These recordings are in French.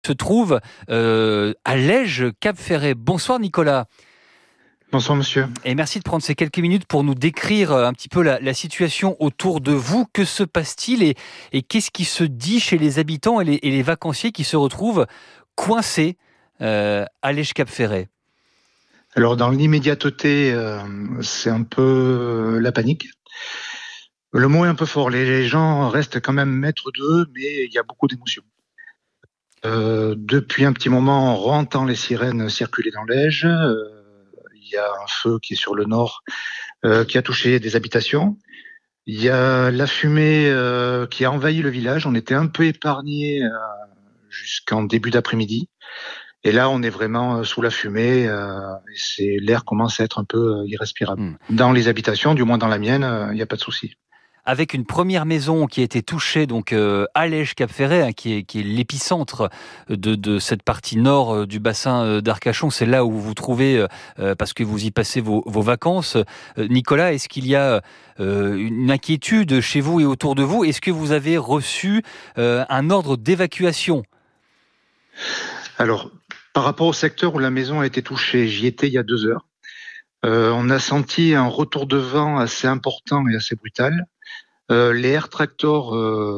se trouve à Lège, Cap-Ferret. Bonsoir Nicolas. Bonsoir monsieur. Et merci de prendre ces quelques minutes pour nous décrire un petit peu la situation autour de vous. Que se passe-t-il et qu'est-ce qui se dit chez les habitants et les vacanciers qui se retrouvent coincés à Lège-Cap-Ferret? Alors dans l'immédiateté, c'est un peu la panique. Le mot est un peu fort, les gens restent quand même maîtres d'eux, mais il y a beaucoup d'émotions. Depuis un petit moment, on entend les sirènes circuler dans l'Ège. Il y a un feu qui est sur le nord, qui a touché des habitations. Il y a la fumée qui a envahi le village. On était un peu épargnés jusqu'en début d'après-midi. Et là, on est vraiment sous la fumée. L'air commence à être un peu irrespirable. Dans les habitations, du moins dans la mienne, il n'y a pas de souci. Avec une première maison qui a été touchée donc à Lège-Cap-Ferret, qui est l'épicentre de cette partie nord du bassin d'Arcachon. C'est là où vous vous trouvez parce que vous y passez vos vacances. Nicolas, est-ce qu'il y a une inquiétude chez vous et autour de vous? Est-ce que vous avez reçu un ordre d'évacuation? Alors, par rapport au secteur où la maison a été touchée, j'y étais il y a 2 heures. On a senti un retour de vent assez important et assez brutal. Les air tractors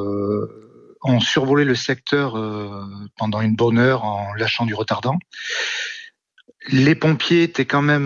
ont survolé le secteur pendant une bonne heure en lâchant du retardant. Les pompiers étaient quand même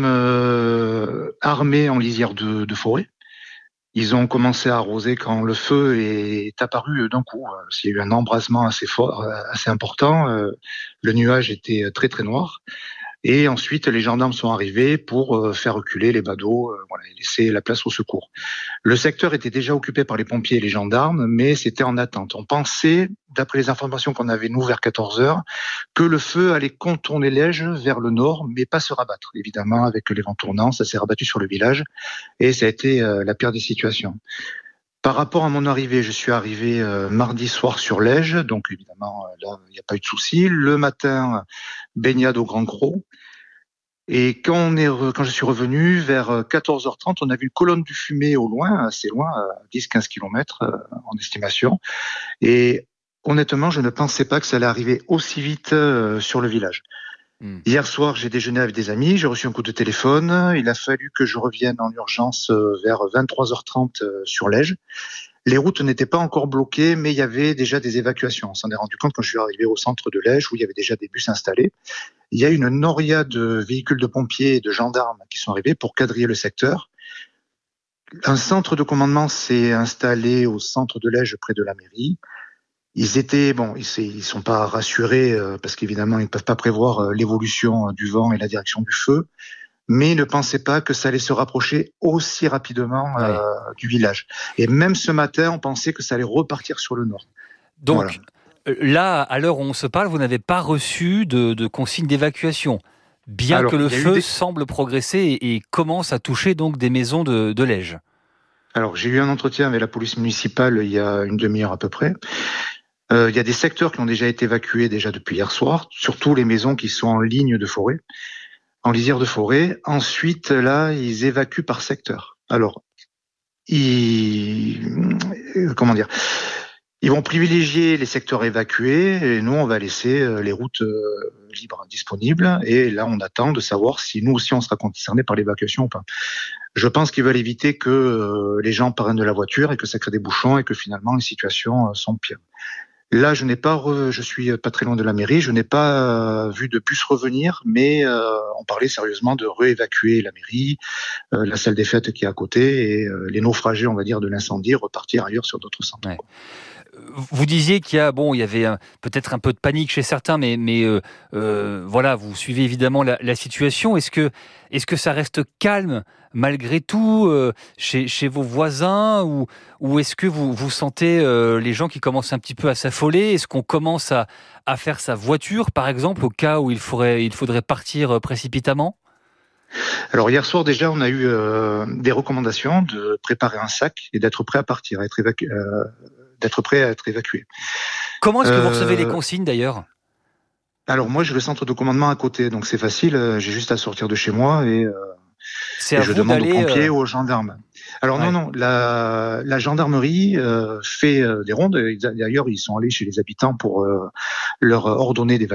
armés en lisière de forêt. Ils ont commencé à arroser quand le feu est apparu d'un coup. Il y a eu un embrasement assez fort, assez important. Le nuage était très très noir. Et ensuite, les gendarmes sont arrivés pour faire reculer les badauds, et laisser la place au secours. Le secteur était déjà occupé par les pompiers et les gendarmes, mais c'était en attente. On pensait, d'après les informations qu'on avait nous vers 14 heures, que le feu allait contourner l'Ège vers le nord, mais pas se rabattre. Évidemment, avec les vents tournants, ça s'est rabattu sur le village et ça a été la pire des situations. Par rapport à mon arrivée, je suis arrivé mardi soir sur l'Ège, donc évidemment là il n'y a pas eu de souci. Le matin, baignade au Grand Cros. Et quand je suis revenu vers 14h30, on a vu une colonne de fumée au loin, assez loin, à 10-15 km en estimation. Et honnêtement, je ne pensais pas que ça allait arriver aussi vite sur le village. Hier soir, j'ai déjeuné avec des amis, j'ai reçu un coup de téléphone. Il a fallu que je revienne en urgence vers 23h30 sur l'Ège. Les routes n'étaient pas encore bloquées, mais il y avait déjà des évacuations. On s'en est rendu compte quand je suis arrivé au centre de l'Ège, où il y avait déjà des bus installés. Il y a une noria de véhicules de pompiers et de gendarmes qui sont arrivés pour quadriller le secteur. Un centre de commandement s'est installé au centre de l'Ège, près de la mairie. Ils sont pas rassurés parce qu'évidemment, ils ne peuvent pas prévoir l'évolution du vent et la direction du feu. Mais ils ne pensaient pas que ça allait se rapprocher aussi rapidement du village. Et même ce matin, on pensait que ça allait repartir sur le nord. Donc, là, à l'heure où on se parle, vous n'avez pas reçu de consigne d'évacuation, bien que le feu semble progresser et commence à toucher donc des maisons de Lège. Alors, j'ai eu un entretien avec la police municipale il y a une demi-heure à peu près. Il y a des secteurs qui ont déjà été évacués déjà depuis hier soir, surtout les maisons qui sont en ligne de forêt, en lisière de forêt. Ensuite, là, ils évacuent par secteur. Alors, ils vont privilégier les secteurs évacués et nous, on va laisser les routes libres, disponibles. Et là, on attend de savoir si nous aussi, on sera concernés par l'évacuation ou pas. Je pense qu'ils veulent éviter que les gens prennent de la voiture et que ça crée des bouchons et que finalement, les situations sont pires. Là, je suis pas très loin de la mairie, je n'ai pas vu de bus revenir, mais on parlait sérieusement de réévacuer la mairie, la salle des fêtes qui est à côté et les naufragés, on va dire, de l'incendie repartir ailleurs sur d'autres centres. Ouais. Vous disiez qu'il y avait peut-être un peu de panique chez certains, mais voilà, vous suivez évidemment la situation. Est-ce que ça reste calme malgré tout chez vos voisins ou est-ce que vous sentez les gens qui commencent un petit peu à s'affoler? Est-ce qu'on commence à faire sa voiture, par exemple, au cas où il faudrait partir précipitamment? Alors hier soir déjà, on a eu des recommandations de préparer un sac et d'être prêt à partir, d'être prêt à être évacué. Comment est-ce que vous recevez les consignes d'ailleurs? Alors moi, j'ai le centre de commandement à côté, donc c'est facile. J'ai juste à sortir de chez moi et je demande aux pompiers, aux gendarmes. Alors non, la gendarmerie fait des rondes. D'ailleurs, ils sont allés chez les habitants pour leur ordonner d'évacuer.